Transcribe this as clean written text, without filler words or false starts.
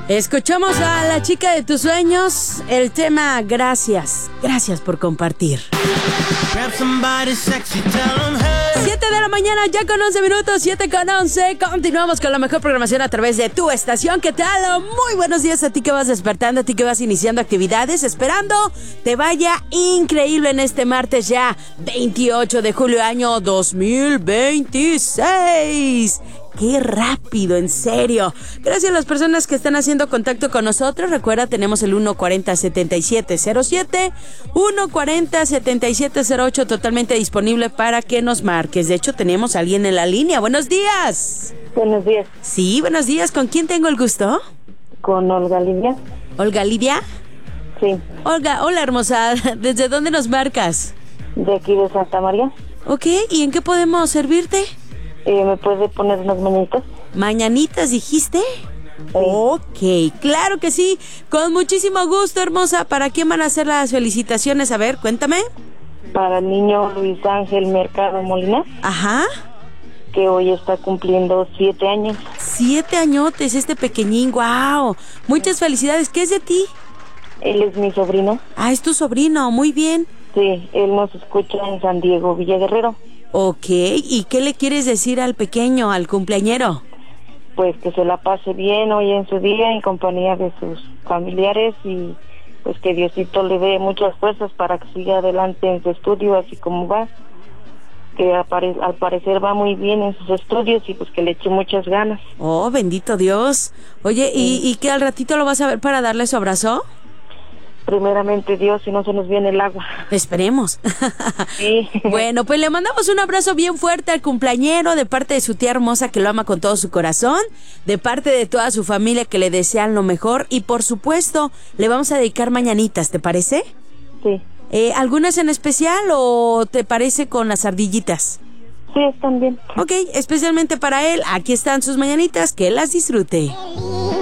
Escuchamos a la chica de tus sueños, el tema Gracias. Gracias por compartir. 7 de la mañana, ya con 11 minutos, 7 con 11. Continuamos con la mejor programación a través de tu estación. ¿Qué tal? Muy buenos días a ti que vas despertando, a ti que vas iniciando actividades, esperando te vaya increíble en este martes ya 28 de julio año 2026. ¡Qué rápido, en serio! Gracias a las personas que están haciendo contacto con nosotros. Recuerda, tenemos el 140-7707, 140-7708 totalmente disponible para que nos marques. De hecho, tenemos a alguien en la línea. ¡Buenos días! Buenos días. Sí, buenos días. ¿Con quién tengo el gusto? Con Olga Lidia. ¿Olga Lidia? Sí. Olga, hola hermosa. ¿Desde dónde nos marcas? De aquí de Santa María. Ok, ¿y en qué podemos servirte? ¿Me puede poner unas mañanitas? ¿Mañanitas dijiste? Sí. Ok, claro que sí. Con muchísimo gusto, hermosa. ¿Para quién van a hacer las felicitaciones? A ver, cuéntame. Para el niño Luis Ángel Mercado Molina. Ajá. Que hoy está cumpliendo 7 años. 7 añotes, este pequeñín. ¡Wow! Muchas felicidades. ¿Qué es de ti? Él es mi sobrino. Ah, es tu sobrino. Muy bien. Sí, él nos escucha en San Diego, Villa Guerrero. Ok, ¿y qué le quieres decir al pequeño, al cumpleañero? Pues que se la pase bien hoy en su día en compañía de sus familiares y pues que Diosito le dé muchas fuerzas para que siga adelante en su estudio así como va. Que al parecer va muy bien en sus estudios y pues que le eche muchas ganas. Oh, bendito Dios. Oye, ¿y qué al ratito lo vas a ver para darle su abrazo? Primeramente Dios, si no se nos viene el agua. Esperemos. Sí. Bueno, pues le mandamos un abrazo bien fuerte al cumpleañero de parte de su tía hermosa que lo ama con todo su corazón, de parte de toda su familia que le desean lo mejor y por supuesto le vamos a dedicar mañanitas, ¿te parece? Sí. ¿Algunas en especial o te parece con las ardillitas? Sí, están bien. Ok, especialmente para él, aquí están sus mañanitas, que las disfrute.